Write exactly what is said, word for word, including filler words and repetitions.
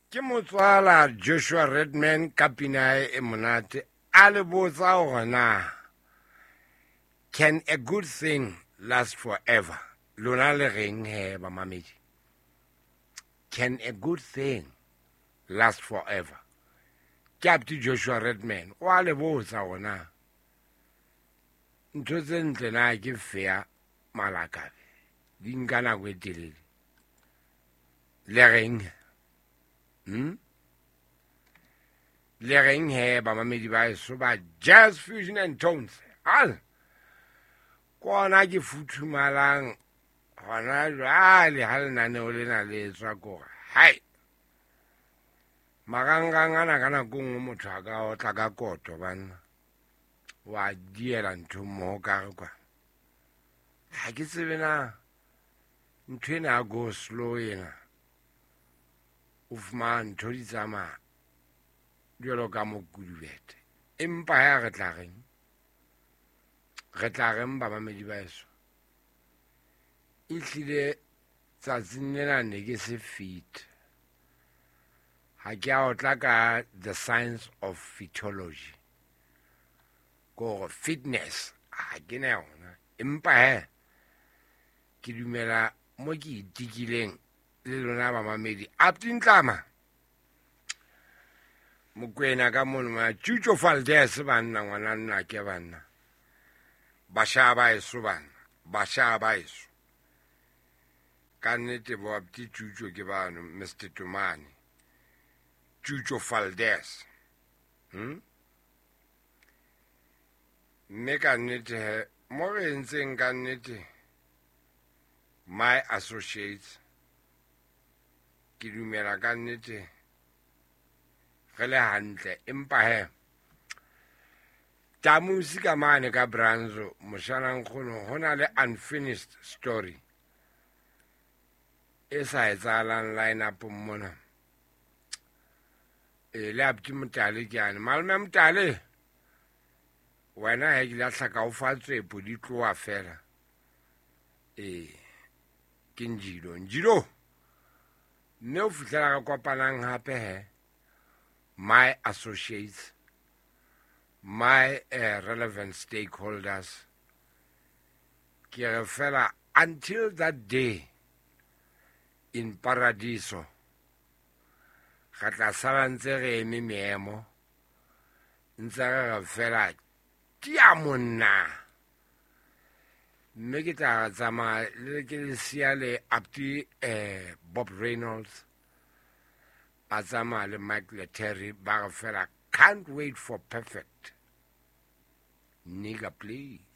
Ke motswala Joshua Redman ka pina e monate a le botsa hore na can a good thing last forever? Lona le reng he ba mamedi? Can a good thing last forever? Ke abti Joshua Redman o a le botsa hore na ntho tse ntle na ke fea malakabe di nka nako e telele le reng Hmm? Le reng he ba mamedi ba eso ba Jazz Fusion and Tones. Al kona ke futhumalang hona jwale ha lenaneo lena le etswa kore hai marangrang ana ka nako nngwe motho a ka otla ka koto banna wa diela ntho mmoho ka re kwa ha ke tsebe na ntho ena go slow ena o fumana ntho di tsamaya jwalo ka mokudubete empa ya re tla reng re tla reng ba mamedi ba eso e hlile tsatsing lena ne ke se fit ha ke a otla ka the science of phytology ko fitness ha ke na yona empa he ke dumela mo ke itikileng le lona ba mamedi abti Ntlama mokwena ka mono ma Chucho Valdez banna ngwana nna ke banna ba shaba eso banna ba shaba eso ka nnete bo abti Chucho ke bano Mister Tumani Chucho Valdez hm mme ka nnete he mo re ntseng ka nnete my associates ke dumela ka nnete re le hantle empa he tamusi ka mane ka Branzo moshana nkgono hona le unfinished story e sa etsahalang line up mona e le abti Motale ke ane malome Motale wena he ke la tlhaka o fatswe po di tloa fela e ke Njilo Njilo mme o fihlela ka kopanang hape he my associates my uh, relevant stakeholders ke re fela until that day in paradiso ga tla sala ntse re eme meemo ntse re fela tia monna mme ke tla tsamaya le ke le sia le abti eh, Bob Reynolds a tsamaya le Mike Letterry ba re fela can't wait for perfect nigga please